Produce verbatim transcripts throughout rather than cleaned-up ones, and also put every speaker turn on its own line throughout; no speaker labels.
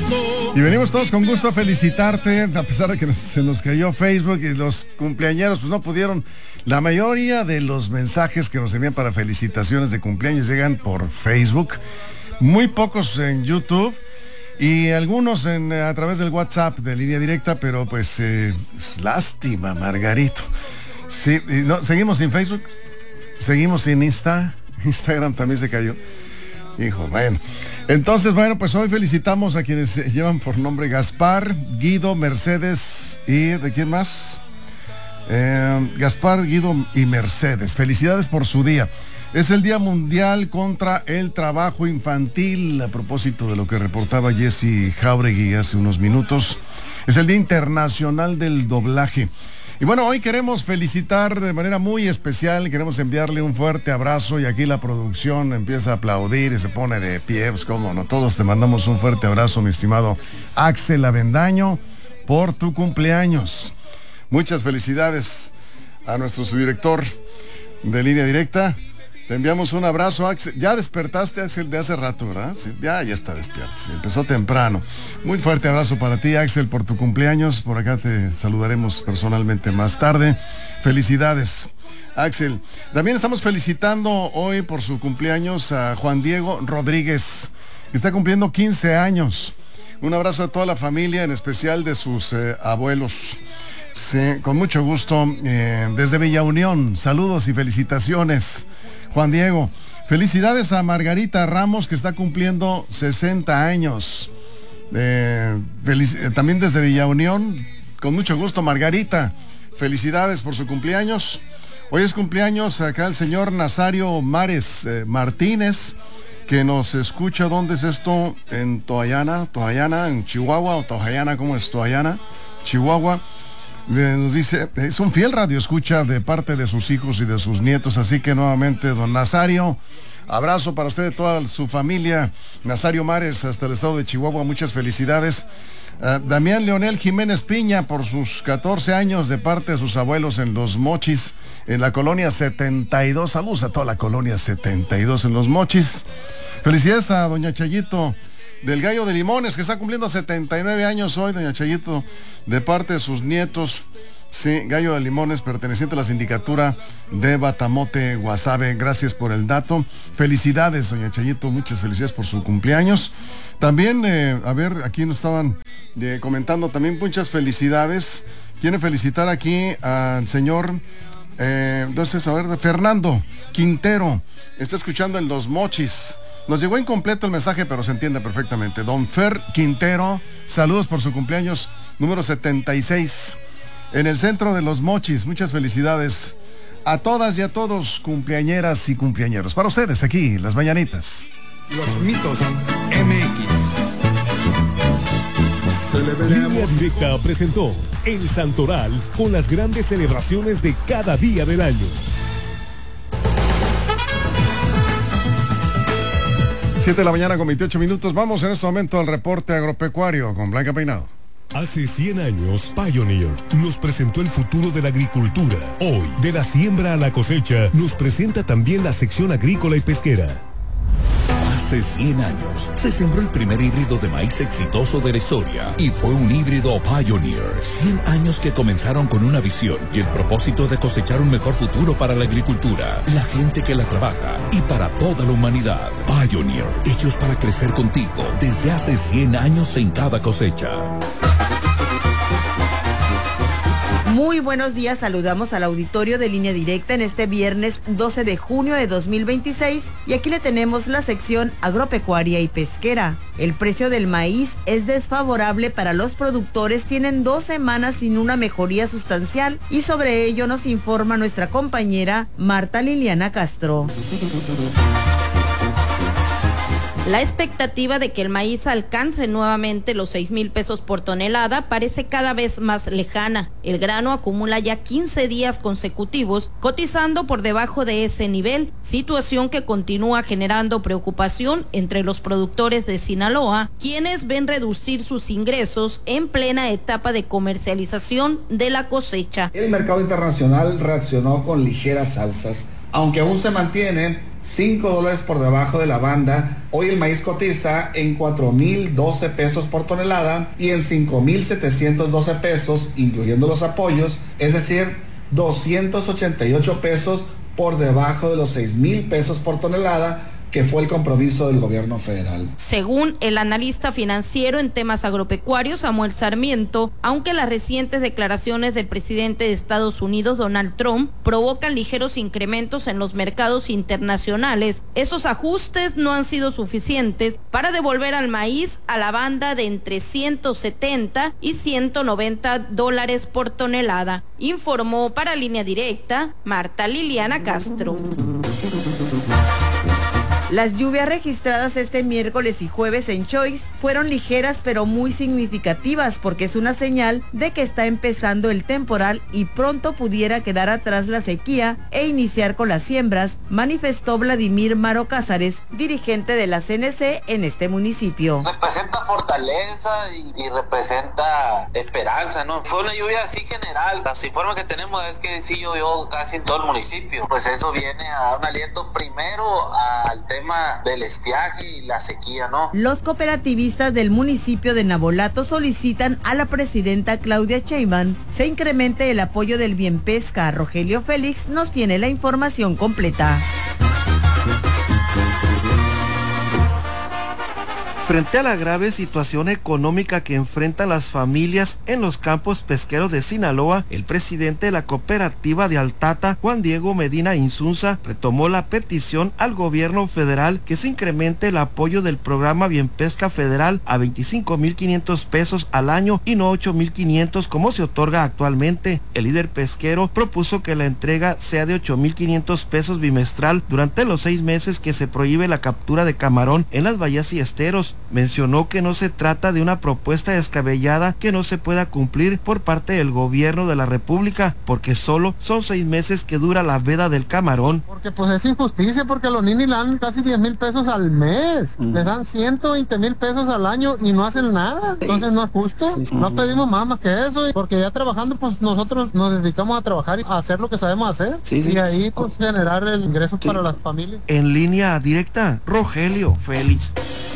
Y venimos todos con gusto a felicitarte, a pesar de que nos, se nos cayó Facebook y los cumpleañeros pues no pudieron. La mayoría de los mensajes que nos envían para felicitaciones de cumpleaños llegan por Facebook, muy pocos en YouTube y algunos en, a través del WhatsApp de línea directa, pero pues eh, es lástima, Margarito. Sí, y no, seguimos sin Facebook, seguimos sin Insta, Instagram también se cayó. Hijo, bueno. Entonces, bueno, pues hoy felicitamos a quienes llevan por nombre Gaspar, Guido, Mercedes y ¿de quién más? Eh, Gaspar, Guido y Mercedes. Felicidades por su día. Es el Día Mundial contra el Trabajo Infantil, a propósito de lo que reportaba Jessy Jauregui hace unos minutos. Es el Día Internacional del Doblaje. Y bueno, hoy queremos felicitar de manera muy especial, queremos enviarle un fuerte abrazo y aquí la producción empieza a aplaudir y se pone de pie, pues cómo no, todos te mandamos un fuerte abrazo, mi estimado Axel Avendaño, por tu cumpleaños. Muchas felicidades a nuestro subdirector de línea directa. Te enviamos un abrazo, Axel. Ya despertaste, Axel, de hace rato, ¿verdad? Sí, ya, ya está despierto. Sí, empezó temprano. Muy fuerte abrazo para ti, Axel, por tu cumpleaños. Por acá te saludaremos personalmente más tarde. Felicidades, Axel. También estamos felicitando hoy por su cumpleaños a Juan Diego Rodríguez, que está cumpliendo quince años. Un abrazo a toda la familia, en especial de sus eh, abuelos. Sí, con mucho gusto, eh, desde Villa Unión. Saludos y felicitaciones, Juan Diego. Felicidades a Margarita Ramos, que está cumpliendo sesenta años. Eh, felic- también desde Villa Unión, con mucho gusto, Margarita. Felicidades por su cumpleaños. Hoy es cumpleaños acá el señor Nazario Mares eh, Martínez, que nos escucha. ¿Dónde es esto? En Toayana, Toayana, en Chihuahua, o Toayana, ¿cómo es? Toayana, Chihuahua. Nos dice, es un fiel radio escucha de parte de sus hijos y de sus nietos, así que nuevamente, don Nazario, abrazo para usted y toda su familia. Nazario Mares, hasta el estado de Chihuahua, muchas felicidades. Uh, Damián Leonel Jiménez Piña, por sus catorce años, de parte de sus abuelos en Los Mochis, en la colonia setenta y dos. Saludos a toda la colonia setenta y dos en Los Mochis. Felicidades a doña Chayito del Gallo de Limones, que está cumpliendo setenta y nueve años hoy, doña Chayito, de parte de sus nietos. Sí, Gallo de Limones, perteneciente a la sindicatura de Batamote, Guasave. Gracias por el dato. Felicidades, doña Chayito, muchas felicidades por su cumpleaños. También, eh, a ver, aquí nos estaban eh, comentando también muchas felicidades. Quieren felicitar aquí al señor, eh, entonces, a ver, Fernando Quintero, está escuchando en Los Mochis. Nos llegó incompleto el mensaje, pero se entiende perfectamente. Don Fer Quintero, saludos por su cumpleaños número setenta y seis. En el centro de Los Mochis, muchas felicidades a todas y a todos, cumpleañeras y cumpleañeros. Para ustedes aquí, las mañanitas.
Los mitos M X.
Línea Directa presentó El Santoral con las grandes celebraciones de cada día del año.
siete de la mañana con veintiocho minutos. Vamos en este momento al reporte agropecuario con Blanca Peinado.
Hace cien años, Pioneer nos presentó el futuro de la agricultura. Hoy, de la siembra a la cosecha, nos presenta también la sección agrícola y pesquera.
Hace cien años se sembró el primer híbrido de maíz exitoso de la historia y fue un híbrido Pioneer. cien años que comenzaron con una visión y el propósito de cosechar un mejor futuro para la agricultura, la gente que la trabaja y para toda la humanidad. Pioneer, hechos para crecer contigo desde hace cien años en cada cosecha.
Muy buenos días, saludamos al auditorio de Línea Directa en este viernes doce de junio de dos mil veintiséis y aquí le tenemos la sección agropecuaria y pesquera. El precio del maíz es desfavorable para los productores, tienen dos semanas sin una mejoría sustancial y sobre ello nos informa nuestra compañera Marta Liliana Castro.
La expectativa de que el maíz alcance nuevamente los seis mil pesos por tonelada parece cada vez más lejana. El grano acumula ya quince días consecutivos cotizando por debajo de ese nivel, situación que continúa generando preocupación entre los productores de Sinaloa, quienes ven reducir sus ingresos en plena etapa de comercialización de la cosecha.
El mercado internacional reaccionó con ligeras alzas Aunque aún se mantiene cinco dólares por debajo de la banda, hoy el maíz cotiza en cuatro mil doce pesos por tonelada y en cinco mil setecientos doce pesos, incluyendo los apoyos, es decir, doscientos ochenta y ocho pesos por debajo de los seis mil pesos por tonelada, que fue el compromiso del gobierno federal.
Según el analista financiero en temas agropecuarios, Samuel Sarmiento, aunque las recientes declaraciones del presidente de Estados Unidos, Donald Trump, provocan ligeros incrementos en los mercados internacionales, esos ajustes no han sido suficientes para devolver al maíz a la banda de entre ciento setenta y ciento noventa dólares por tonelada. Informó para Línea Directa Marta Liliana Castro.
Las lluvias registradas este miércoles y jueves en Choix fueron ligeras pero muy significativas porque es una señal de que está empezando el temporal y pronto pudiera quedar atrás la sequía e iniciar con las siembras, manifestó Vladimir Maro Cázares, dirigente de la C N C en este municipio.
Representa fortaleza y, y representa esperanza, ¿no? Fue una lluvia así general. Los informes que tenemos es que sí llovió casi en todo el municipio. Pues eso viene a dar un aliento primero al tema del estiaje y la sequía, ¿no?
Los cooperativistas del municipio de Navolato solicitan a la presidenta Claudia Sheinbaum se incremente el apoyo del Bienpesca. Rogelio Félix nos tiene la información completa.
Frente a la grave situación económica que enfrentan las familias en los campos pesqueros de Sinaloa, el presidente de la cooperativa de Altata, Juan Diego Medina Insunza, retomó la petición al gobierno federal que se incremente el apoyo del programa Bienpesca Federal a veinticinco mil quinientos pesos al año y no ocho mil quinientos como se otorga actualmente. El líder pesquero propuso que la entrega sea de ocho mil quinientos pesos bimestral durante los seis meses que se prohíbe la captura de camarón en las bahías y esteros. Mencionó que no se trata de una propuesta descabellada que no se pueda cumplir por parte del gobierno de la República, porque solo son seis meses que dura la veda del camarón.
Porque pues es injusticia, porque a los ninis le dan casi diez mil pesos al mes, mm. les dan ciento veinte mil pesos al año y no hacen nada, entonces no es justo, sí, sí. No pedimos más, más que eso, porque ya trabajando pues nosotros nos dedicamos a trabajar y a hacer lo que sabemos hacer, sí, sí. Y ahí pues generar el ingreso sí. para las familias.
En línea directa, Rogelio Félix.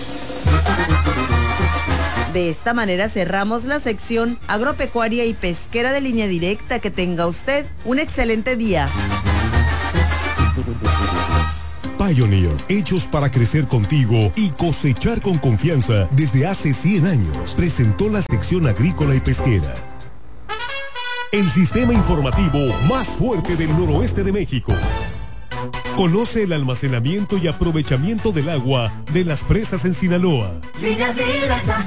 De esta manera cerramos la sección agropecuaria y pesquera de Línea Directa. Que tenga usted un excelente día.
Pioneer, hechos para crecer contigo y cosechar con confianza desde hace cien años, presentó la sección agrícola y pesquera. El sistema informativo más fuerte del noroeste de México. Conoce el almacenamiento y aprovechamiento del agua de las presas en Sinaloa.
Línea Directa.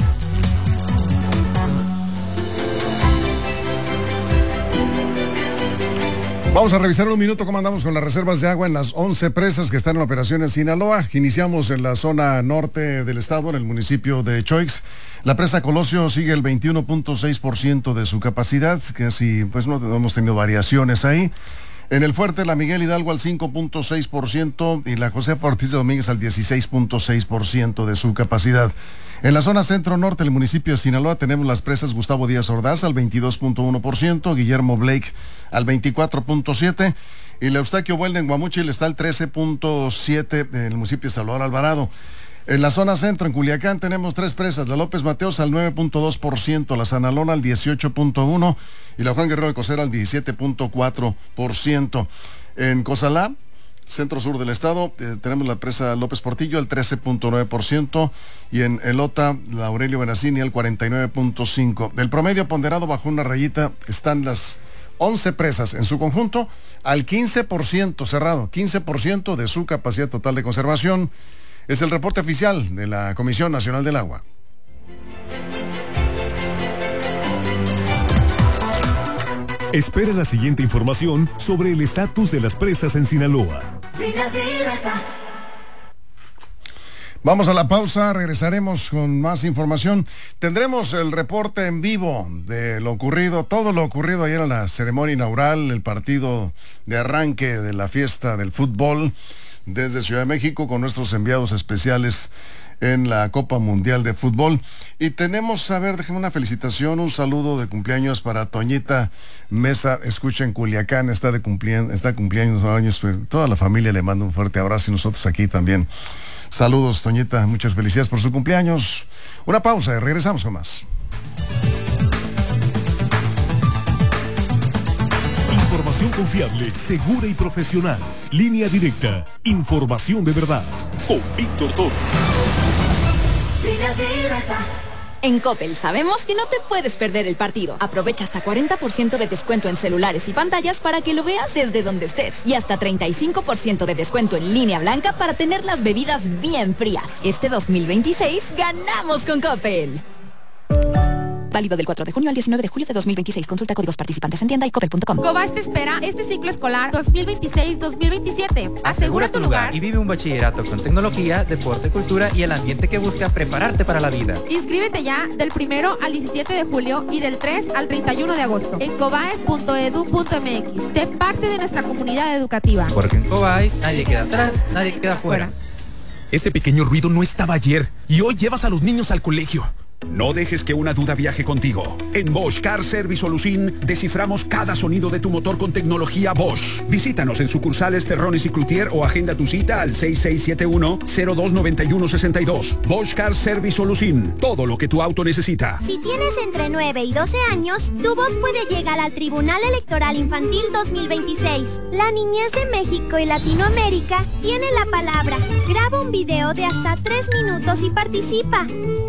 Vamos a revisar un minuto cómo andamos con las reservas de agua en las once presas que están en operación en Sinaloa. Iniciamos en la zona norte del estado, en el municipio de Choix. La presa Colosio sigue el veintiuno punto seis por ciento de su capacidad, que así pues no hemos tenido variaciones ahí. En el Fuerte, la Miguel Hidalgo al cinco punto seis por ciento y la Josefa Ortiz de Domínguez al dieciséis punto seis por ciento de su capacidad. En la zona centro-norte del municipio de Sinaloa tenemos las presas Gustavo Díaz Ordaz al veintidós punto uno por ciento, Guillermo Blake al veinticuatro punto siete por ciento y la Eustaquio Buelna en Guamúchil está al trece punto siete por ciento en el municipio de Salvador Alvarado. En la zona centro, en Culiacán, tenemos tres presas, la López Mateos al nueve punto dos por ciento, la San Alón al dieciocho punto uno por ciento y la Juan Guerrero de Cosera al diecisiete punto cuatro por ciento. En Cozalá, centro sur del estado, eh, tenemos la presa López Portillo al trece punto nueve por ciento y en Elota, la Aurelio Benacini al cuarenta y nueve punto cinco por ciento. Del promedio ponderado bajo una rayita están las once presas en su conjunto al quince por ciento cerrado, quince por ciento de su capacidad total de conservación. Es el reporte oficial de la Comisión Nacional del Agua.
Espera la siguiente información sobre el estatus de las presas en Sinaloa.
Vamos a la pausa, regresaremos con más información. Tendremos el reporte en vivo de lo ocurrido, todo lo ocurrido ayer en la ceremonia inaugural, el partido de arranque de la fiesta del fútbol desde Ciudad de México con nuestros enviados especiales en la Copa Mundial de Fútbol. Y tenemos, a ver, déjeme una felicitación, un saludo de cumpleaños para Toñita Mesa, escucha en Culiacán, está de cumpleaños, está cumpleaños años, toda la familia le manda un fuerte abrazo y nosotros aquí también. Saludos, Toñita, muchas felicidades por su cumpleaños. Una pausa y regresamos con más.
Información confiable, segura y profesional. Línea directa. Información de verdad. Con Víctor Toro.
Línea directa. En Coppel sabemos que no te puedes perder el partido. Aprovecha hasta cuarenta por ciento de descuento en celulares y pantallas para que lo veas desde donde estés. Y hasta treinta y cinco por ciento de descuento en línea blanca para tener las bebidas bien frías. Este dos mil veintiséis ganamos con Coppel. Válido del cuatro de junio al diecinueve de julio de dos mil veintiséis. Consulta códigos participantes en tienda y coppel punto com.
Cobas te espera este ciclo escolar dos mil veintiséis dos mil veintisiete. Asegura tu lugar
y vive un bachillerato con tecnología, deporte, cultura y el ambiente que busca prepararte para la vida.
Inscríbete ya del primero al diecisiete de julio y del tres al treinta y uno de agosto en cobaes punto edu punto m x. Sé parte de nuestra comunidad educativa.
Porque en Cobaes nadie queda atrás, nadie queda fuera.
Este pequeño ruido no estaba ayer y hoy llevas a los niños al colegio. No dejes que una duda viaje contigo. En Bosch Car Service Solution desciframos cada sonido de tu motor con tecnología Bosch. Visítanos en sucursales Terrones y Cloutier o agenda tu cita al seis seis siete uno, cero dos nueve uno seis dos. Bosch Car Service Solution. Todo lo que tu auto necesita.
Si tienes entre nueve y doce años, tu voz puede llegar al Tribunal Electoral Infantil dos mil veintiséis. La niñez de México y Latinoamérica tiene la palabra. Graba un video de hasta tres minutos y participa.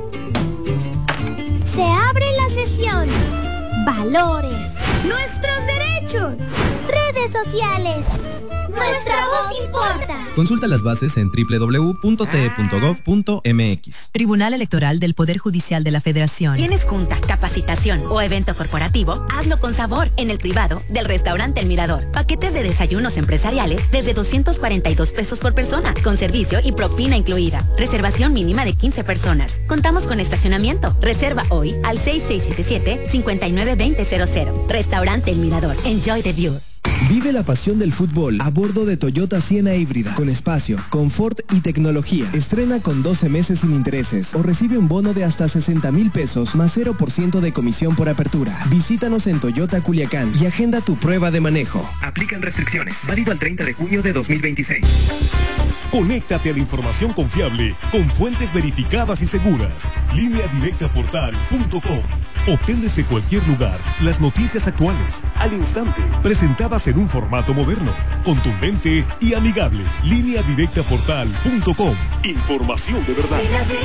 Se abre la sesión. Valores. Nuestros derechos. Redes sociales. Nuestra voz importa.
Consulta las bases en doble u doble u doble u punto t e punto gov punto m x.
Tribunal Electoral del Poder Judicial de la Federación.
¿Tienes junta, capacitación o evento corporativo? Hazlo con sabor en el privado del restaurante El Mirador. Paquetes de desayunos empresariales desde doscientos cuarenta y dos pesos por persona, con servicio y propina incluida. Reservación mínima de quince personas. Contamos con estacionamiento. Reserva hoy al seis seis siete siete, cinco nueve dos cero cero cero. Restaurante El Mirador. Enjoy the view.
Vive la pasión del fútbol a bordo de Toyota Siena híbrida, con espacio, confort y tecnología. Estrena con doce meses sin intereses o recibe un bono de hasta sesenta mil pesos más cero por ciento de comisión por apertura. Visítanos en Toyota Culiacán y agenda tu prueba de manejo.
Aplican restricciones. Válido al treinta de junio de dos mil veintiséis.
Conéctate a la información confiable con fuentes verificadas y seguras. Línea directa portal punto com. Obtén desde cualquier lugar las noticias actuales, al instante, presentadas en un formato moderno, contundente y amigable. Línea directa portal punto com. Información de verdad.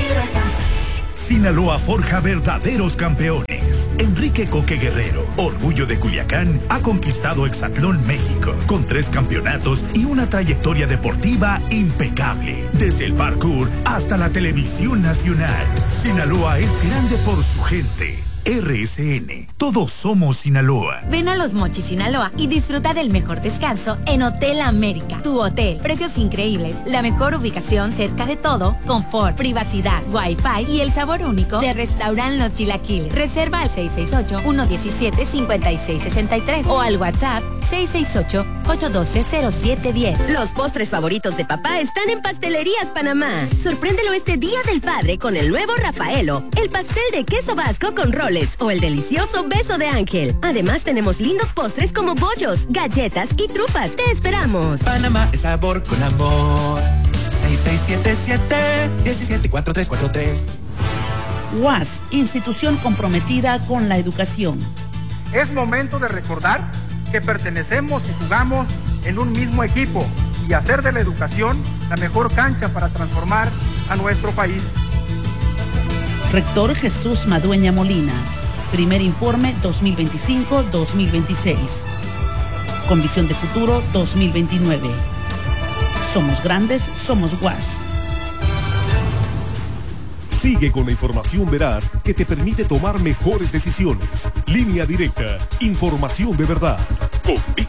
Sinaloa forja verdaderos campeones. Enrique Coque Guerrero, orgullo de Culiacán, ha conquistado Hexatlón México con tres campeonatos y una trayectoria deportiva impecable. Desde el parkour hasta la televisión nacional. Sinaloa es grande por su gente. R S N. Todos somos Sinaloa.
Ven a Los Mochis, Sinaloa y disfruta del mejor descanso en Hotel América. Tu hotel. Precios increíbles, la mejor ubicación cerca de todo, confort, privacidad, wifi y el sabor único de Restaurant Los Chilaquiles. Reserva al seis seis ocho, uno uno siete, cinco seis seis tres o al WhatsApp seis seis ocho, ocho uno dos, cero siete uno cero.
Los postres favoritos de papá están en Pastelerías Panamá. Sorpréndelo este Día del Padre con el nuevo Rafaelo, el pastel de queso vasco con roles o el delicioso beso de ángel. Además tenemos lindos postres como bollos, galletas y trufas. Te esperamos.
Panamá es sabor con amor. seis seis siete siete, uno siete cuatro tres cuatro tres.
U A S, institución comprometida con la educación.
Es momento de recordar que pertenecemos y jugamos en un mismo equipo y hacer de la educación la mejor cancha para transformar a nuestro país.
Rector Jesús Madueña Molina. Primer informe dos mil veinticinco dos mil veintiséis. Con visión de futuro dos mil veintinueve. Somos grandes, somos U A S.
Sigue con la información veraz que te permite tomar mejores decisiones. Línea directa. Información de verdad. Con